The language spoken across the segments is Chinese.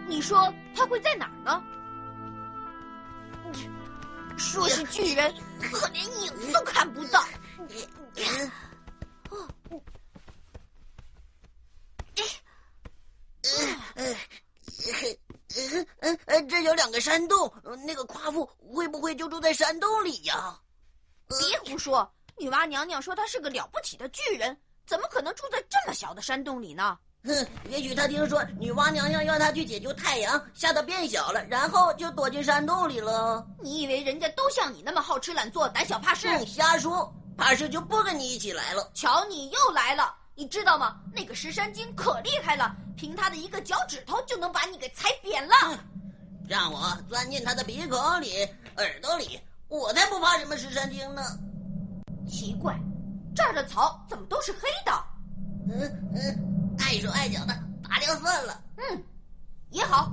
你说他会在哪儿呢？说是巨人，可连影子都看不到。 这有2个山洞，那个夸父会不会就住在山洞里呀？ 别胡说！女娲娘娘说他是个了不起的巨人，怎么可能住在这么小的山洞里呢？ 也许他听说女娲娘娘要他去解救太阳，吓得变小了，然后就躲进山洞里了。 你以为人家都像你那么好吃懒做、胆小怕事？ 瞎说，怕事就不跟你一起来了。 瞧，你又来了！你知道吗？那个石山精可厉害了，凭他的一个脚趾头就能把你给踩扁了。 让我钻进他的鼻孔里、耳朵里，我才不怕什么石山精呢。 奇怪，这儿的草怎么都是黑的？ 碍手碍脚的，拔掉算了。 也好。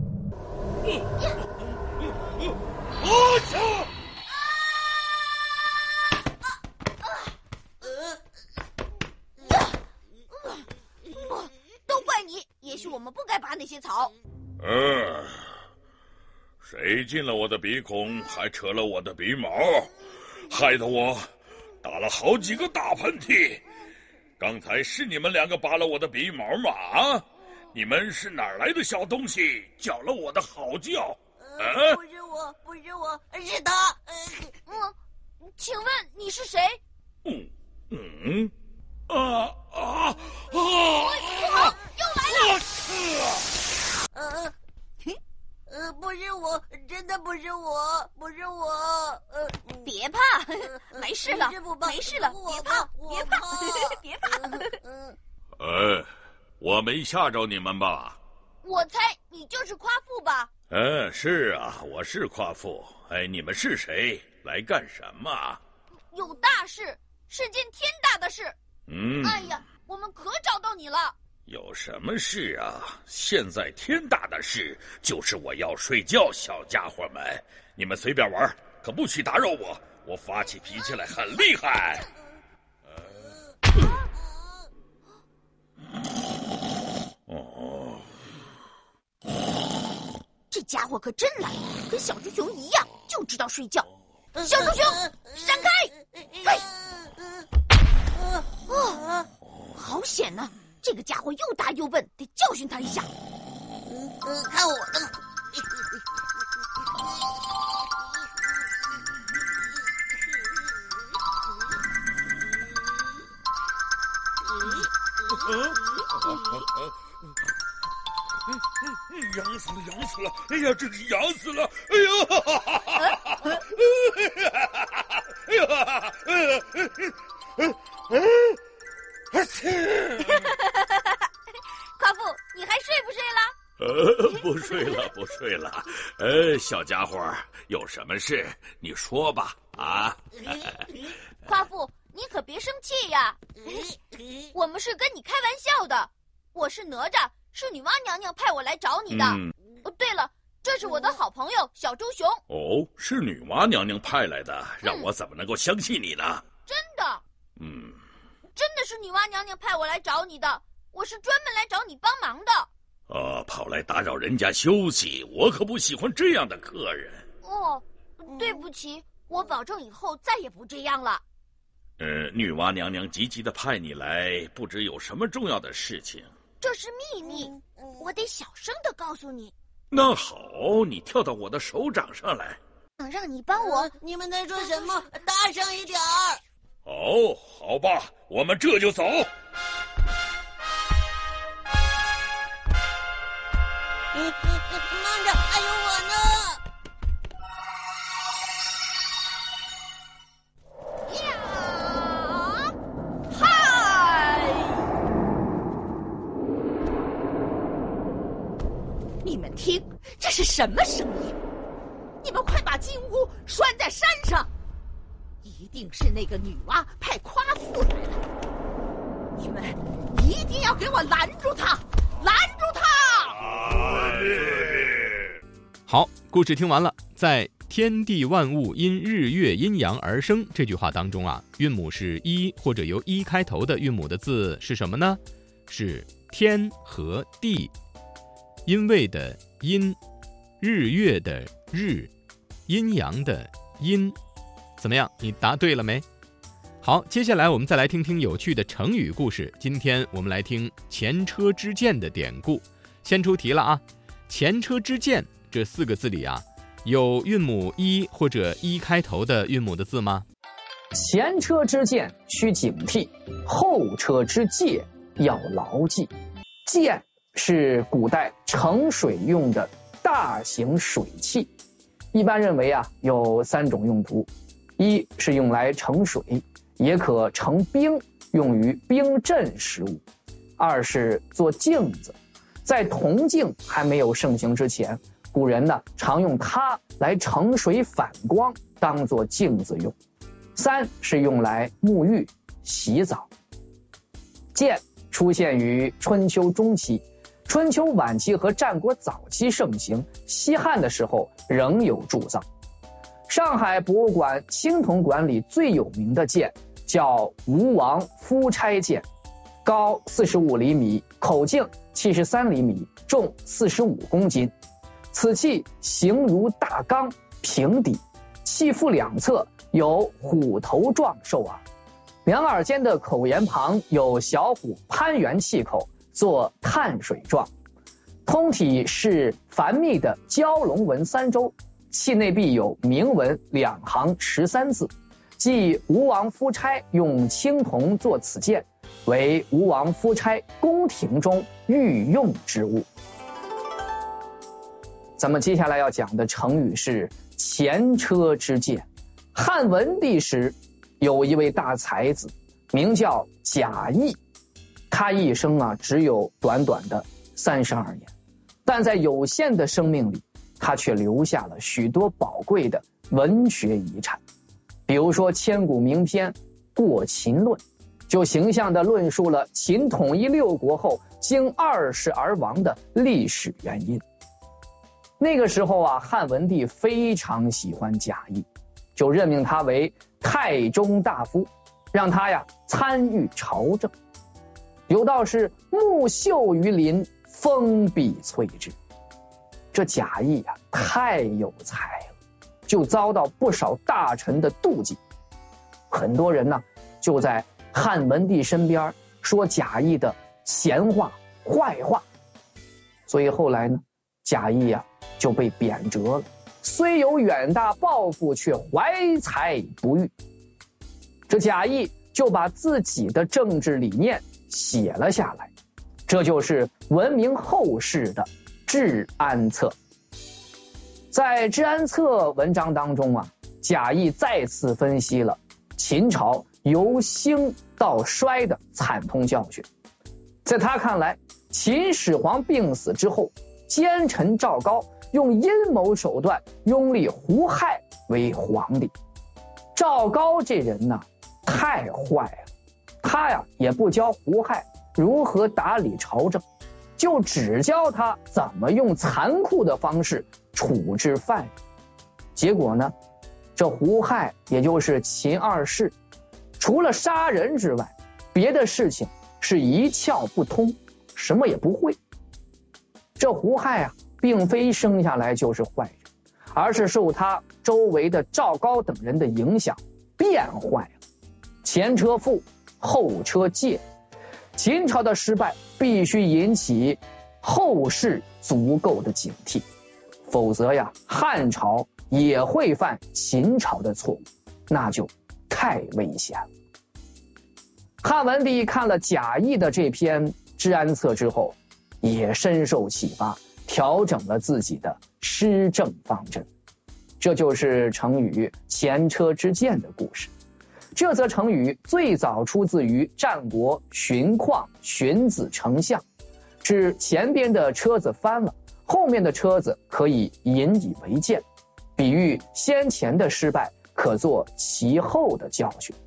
都怪你！也许我们不该拔那些草。 谁进了我的鼻孔，还扯了我的鼻毛，害得我打了好几个大喷嚏。刚才是你们2个拔了我的鼻毛吗？啊！你们是哪儿来的小东西，叫了我的好叫？ 不是我，是他。 请问你是谁？ 不好，又来了！ 不是我，真的不是我，不是我。 别怕，没事了，没事了，别怕，别怕，别怕。 我没吓着你们吧？ 我猜你就是夸父吧？ 是啊，我是夸父。你们是谁？来干什么？ 有大事，是件天大的事。哎呀，我们可找到你了。 有什么事啊？现在天大的事就是我要睡觉，小家伙们，你们随便玩，可不许打扰我。我发起脾气来很厉害。 这家伙可真懒，跟小猪熊一样，就知道睡觉。小猪熊，闪开！好险呐！这个家伙又大又笨，得教训他一下。 看我的！ 痒死了！哎呀，真是痒死了！ 夸父，你还睡不睡了？ 不睡了。小家伙，有什么事你说吧。 夸父，你可别生气呀。我们是跟你开玩笑的。我是哪吒，是女娲娘娘派我来找你的。对了，这是我的好朋友小猪熊。 是女娲娘娘派来的，让我怎么能够相信你呢？ 真的。真的是女娲娘娘派我来找你的，我是专门来找你帮忙的。 跑来打扰人家休息，我可不喜欢这样的客人。 对不起，我保证以后再也不这样了。 女娲娘娘急急地派你来，不知有什么重要的事情。 这是秘密，我得小声地告诉你。 那好，你跳到我的手掌上来。 想让你帮我。 你们在说什么？大声一点儿。 好吧，我们这就走。 慢着，还有我呢。 你们听，这是什么声音？你们快把金乌拴在山上，一定是那个女娲派夸父来了。你们一定要给我拦住他，拦住他！ 好，故事听完了。在天地万物因日月阴阳而生这句话当中啊，韵母是一或者由一开头的韵母的字是什么呢？是天和地。 因为的因，日月的日，阴阳的阴。怎么样？你答对了没？好，接下来我们再来听听有趣的成语故事。今天我们来听前车之鉴的典故。先出题了啊！前车之鉴这4个字里啊，有韵母一或者一开头的韵母的字吗？ 前车之鉴需警惕，后车之鉴要牢记。鉴是古代盛水用的大型水器，一般认为啊有3种用途：一是用来盛水，也可盛冰，用于冰镇食物；二是做镜子，在铜镜还没有盛行之前，古人呢常用它来盛水反光，当作镜子用；三是用来沐浴、洗澡。鉴出现于春秋中期，春秋晚期和战国早期盛行，西汉的时候仍有铸造。上海博物馆青铜馆里最有名的鉴叫吴王夫差鉴，高45厘米，口径73厘米，重45公斤。此器形如大缸，平底，器腹两侧有虎头状兽耳，两耳间的口沿旁有小虎攀援器口，做碳水状。通体是繁密的蛟龙纹3周，器内壁有铭文2行13字，即吴王夫差用青铜做此鉴，为吴王夫差宫廷中御用之物。咱们接下来要讲的成语是前车之鉴。汉文帝时，有一位大才子，名叫贾谊，他一生啊只有短短的32年，但在有限的生命里，他却留下了许多宝贵的文学遗产。比如说千古名篇《过秦论》，就形象地论述了秦统一6国后经2世而亡的历史原因。那个时候啊，汉文帝非常喜欢贾谊，就任命他为太中大夫，让他呀参与朝政。有道是木秀于林，风必摧之。这贾谊啊太有才了，就遭到不少大臣的妒忌。很多人呢就在汉文帝身边说贾谊的闲话坏话，所以后来呢贾谊啊就被贬谪了，虽有远大抱负，却怀才不遇。这贾谊就把自己的政治理念写了下来，这就是闻名后世的《治安策》。在《治安策》文章当中啊，贾谊再次分析了秦朝由兴到衰的惨痛教训。在他看来，秦始皇病死之后，奸臣赵高用阴谋手段拥立胡亥为皇帝。赵高这人呢太坏了，他呀也不教胡亥如何打理朝政，就只教他怎么用残酷的方式处置犯人。结果呢，这胡亥也就是秦2世，除了杀人之外，别的事情是一窍不通，什么也不会。这胡亥啊并非生下来就是坏人，而是受他周围的赵高等人的影响变坏了。前车覆，后车戒，秦朝的失败必须引起后世足够的警惕，否则呀汉朝也会犯秦朝的错误，那就太危险了。汉文帝看了贾谊的这篇《治安策》之后，也深受启发，调整了自己的施政方针。这就是成语前车之鉴的故事。这则成语最早出自于战国荀况荀子丞相，指前边的车子翻了，后面的车子可以引以为鉴，比喻先前的失败可作其后的教训。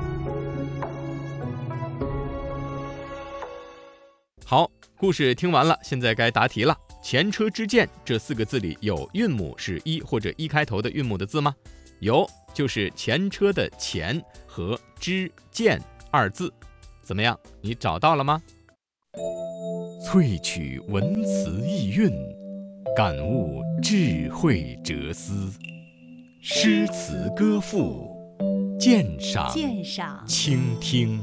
好，故事听完了，现在该答题了。前车之鉴这4个字里有韵母是一或者一开头的韵母的字吗？有，就是前车的前和之鉴2字。怎么样，你找到了吗？ 萃取文辞意蕴，感悟智慧哲思。诗词歌赋，鉴赏倾听。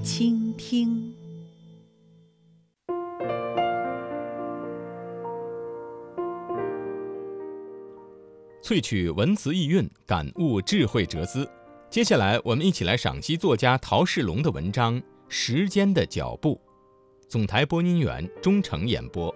萃取文辞意蕴，感悟智慧哲思。接下来我们一起来赏析作家陶世龙的文章《时间的脚步》。总台播音员钟诚演播。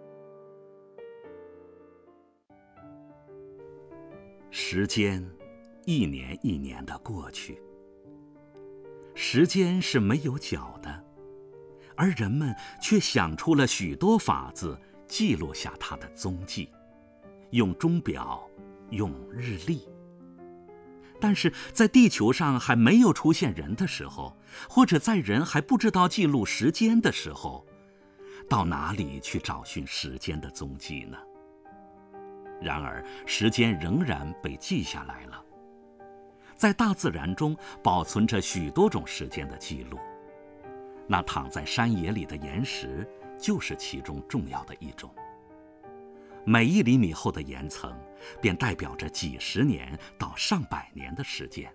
时间一年一年的过去，时间是没有脚的，而人们却想出了许多法子记录下它的踪迹，用钟表，用日历。但是在地球上还没有出现人的时候，或者在人还不知道记录时间的时候，到哪里去找寻时间的踪迹呢？然而时间仍然被记下来了。在大自然中保存着许多种时间的记录，那躺在山野里的岩石就是其中重要的一种。每1厘米厚的岩层便代表着几十年到上百年的时间。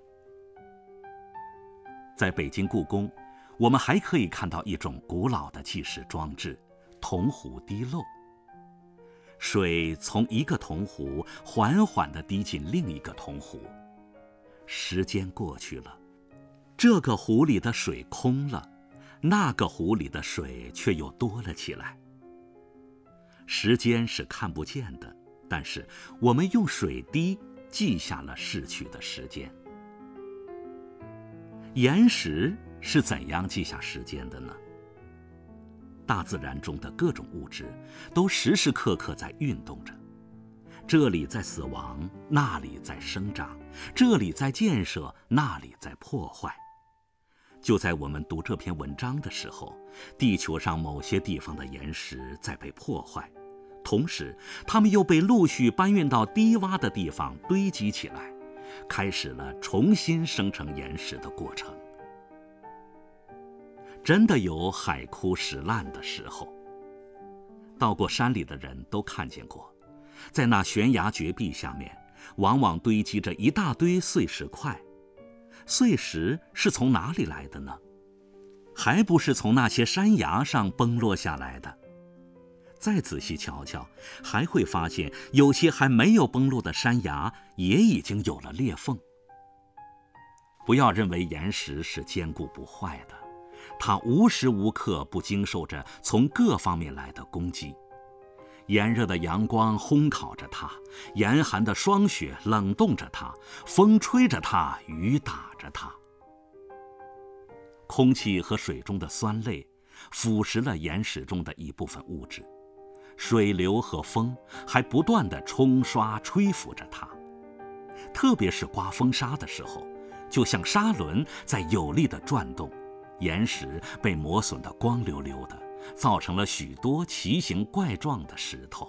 在北京故宫，我们还可以看到一种古老的计时装置——铜壶滴漏。水从一个铜壶缓缓地滴进另一个铜壶，时间过去了，这个壶里的水空了，那个壶里的水却又多了起来。时间是看不见的，但是我们用水滴记下了逝去的时间。岩石是怎样记下时间的呢？大自然中的各种物质都时时刻刻在运动着，这里在死亡，那里在生长，这里在建设，那里在破坏。就在我们读这篇文章的时候，地球上某些地方的岩石在被破坏，同时它们又被陆续搬运到低洼的地方堆积起来，开始了重新生成岩石的过程。真的有海枯石烂的时候，到过山里的人都看见过，在那悬崖绝壁下面往往堆积着一大堆碎石块。碎石是从哪里来的呢？还不是从那些山崖上崩落下来的。再仔细瞧瞧，还会发现有些还没有崩落的山崖也已经有了裂缝。不要认为岩石是坚固不坏的，它无时无刻不经受着从各方面来的攻击。炎热的阳光烘烤着它，严寒的霜雪冷冻着它，风吹着它，雨打着它。空气和水中的酸类腐蚀了岩石中的一部分物质，水流和风还不断地冲刷吹拂着它。特别是刮风沙的时候，就像砂轮在有力地转动，岩石被磨损得光溜溜的，造成了许多奇形怪状的石头。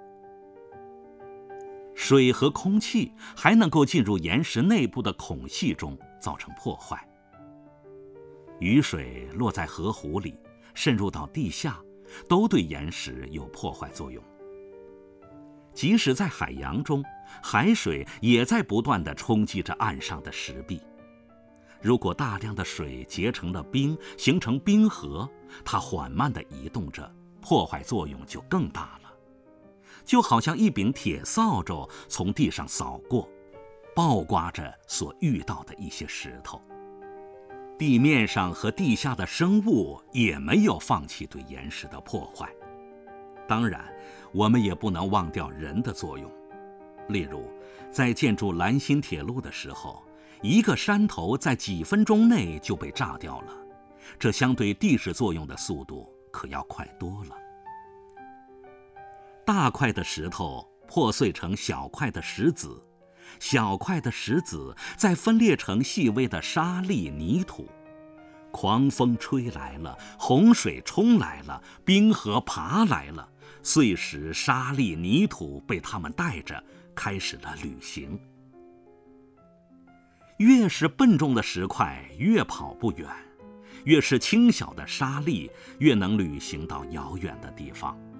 水和空气还能够进入岩石内部的孔隙中，造成破坏。雨水落在河湖里，渗入到地下，都对岩石有破坏作用。即使在海洋中，海水也在不断地冲击着岸上的石壁。如果大量的水结成了冰，形成冰河，它缓慢地移动着，破坏作用就更大了。就好像一柄铁扫帚从地上扫过，爆刮着所遇到的一些石头。地面上和地下的生物也没有放弃对岩石的破坏。当然，我们也不能忘掉人的作用。例如，在建筑兰新铁路的时候，一个山头在几分钟内就被炸掉了，这相对地势作用的速度可要快多了。大块的石头破碎成小块的石子，小块的石子再分裂成细微的沙砾泥土。狂风吹来了，洪水冲来了，冰河爬来了，碎石、沙砾、泥土被它们带着，开始了旅行。越是笨重的石块，越跑不远； 越是轻小的沙粒，越能旅行到遥远的地方。